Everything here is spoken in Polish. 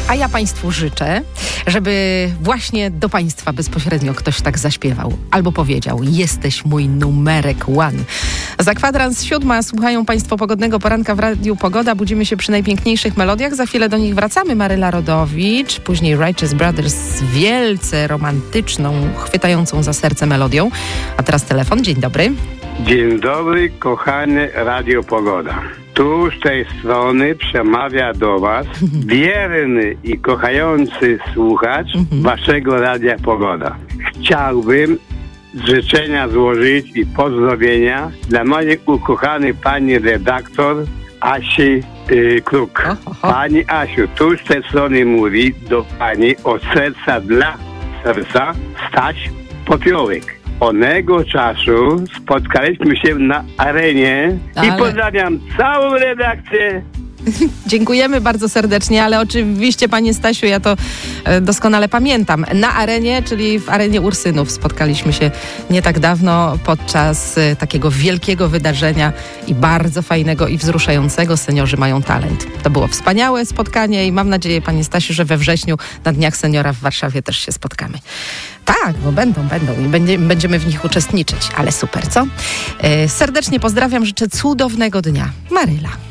A ja Państwu życzę, żeby właśnie do Państwa bezpośrednio ktoś tak zaśpiewał albo powiedział: jesteś mój numerek one. Za kwadrans 7 słuchają Państwo pogodnego poranka w Radiu Pogoda. Budzimy się przy najpiękniejszych melodiach. Za chwilę do nich wracamy. Maryla Rodowicz, później Righteous Brothers z wielce romantyczną, chwytającą za serce melodią. A teraz telefon. Dzień dobry. Dzień dobry, kochany Radio Pogoda. Tu z tej strony przemawia do Was wierny i kochający słuchacz Waszego Radia Pogoda. Chciałbym życzenia złożyć i pozdrowienia dla mojej ukochanej pani redaktor Asi Kruk. Pani Asiu, tu z tej strony mówi do Pani od serca dla serca Staś Popiołek. Onego czasu spotkaliśmy się na arenie i pozdrawiam całą redakcję. Dziękujemy bardzo serdecznie, ale oczywiście, panie Stasiu, ja to doskonale pamiętam. Na arenie, czyli w arenie Ursynów spotkaliśmy się nie tak dawno podczas takiego wielkiego wydarzenia i bardzo fajnego i wzruszającego Seniorzy mają talent. To było wspaniałe spotkanie i mam nadzieję, panie Stasiu, że we wrześniu na Dniach Seniora w Warszawie też się spotkamy. Tak, bo będą i będziemy w nich uczestniczyć, ale super, co? Serdecznie pozdrawiam, życzę cudownego dnia. Maryla.